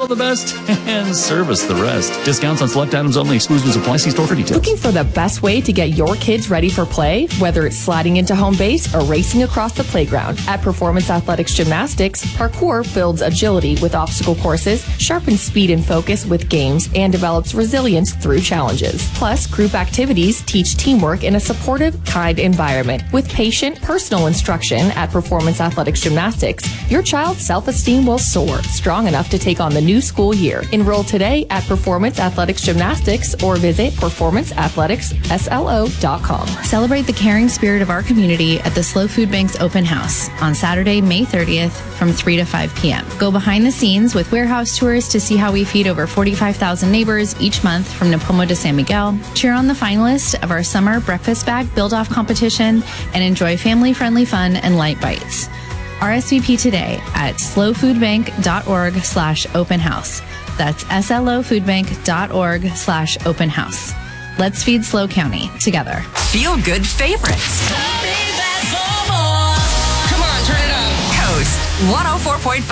the best and service the rest. Discounts on select items only. Exclusions apply. See store for details. Looking for the best way to get your kids ready for play? Whether it's sliding into home base or racing across the playground. At Performance Athletics Gymnastics, parkour builds agility with obstacle courses, sharpens speed and focus with games, and develops resilience through challenges. Plus, group activities teach teamwork in a supportive, kind environment. With patient, personal instruction at Performance Athletics Gymnastics, your child's self-esteem will soar, strong enough to take on the new school year. Enroll today at Performance Athletics Gymnastics or visit performanceathleticsSLO.com. Celebrate the caring spirit of our community at the Slow Food Bank's open house on Saturday, May 30th from 3 to 5 p.m. Go behind the scenes with warehouse tours to see how we feed over 45,000 neighbors each month from Napomo to San Miguel. Cheer on the finalist of our summer breakfast bag build-off competition and enjoy family-friendly fun and light bites. RSVP today at slowfoodbank.org/open house. That's slofoodbank.org/open house. Let's feed Slow County together. Feel good favorites. Come on, turn it up. Coast 104.5.